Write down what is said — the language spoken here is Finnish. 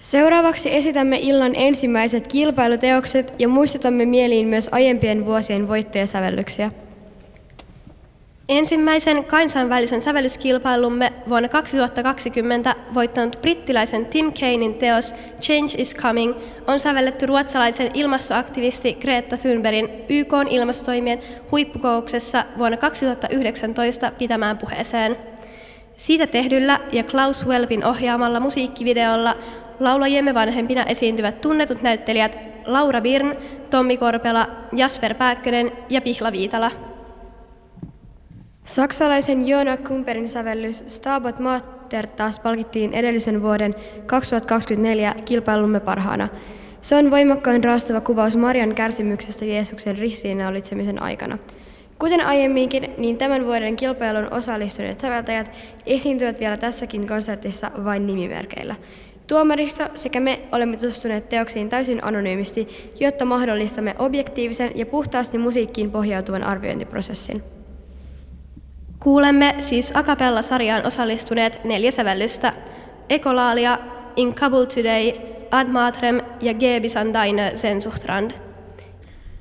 Seuraavaksi esitämme illan ensimmäiset kilpailuteokset ja muistutamme mieliin myös aiempien vuosien voittajasävellyksiä. Ensimmäisen kansainvälisen sävellyskilpailumme vuonna 2020 voittanut brittiläisen Tim Kainin teos Change is Coming on sävelletty ruotsalaisen ilmastoaktivisti Greta Thunbergin YK:n ilmastotoimien huippukokouksessa vuonna 2019 pitämään puheeseen. Siitä tehdyllä ja Klaus Welbin ohjaamalla musiikkivideolla laulajiemme vanhempina esiintyvät tunnetut näyttelijät Laura Birn, Tommi Korpela, Jasper Pääkkönen ja Pihla Viitala. Saksalaisen Joona Kumperin sävellys Stabat Mater taas palkittiin edellisen vuoden 2024 kilpailumme parhaana. Se on voimakkain raastava kuvaus Marian kärsimyksestä Jeesuksen ristiinnaulitsemisen aikana. Kuten aiemminkin, niin tämän vuoden kilpailun osallistuneet säveltäjät esiintyvät vielä tässäkin konsertissa vain nimimerkeillä. Tuomaristo sekä me olemme tutustuneet teoksiin täysin anonyymisti, jotta mahdollistamme objektiivisen ja puhtaasti musiikkiin pohjautuvan arviointiprosessin. Kuulemme siis a cappella-sarjaan osallistuneet 4 sävellystä: Ekolalia, In Kabul Today, Ad Matrem ja Gebis an deine Sehnsucht Rand.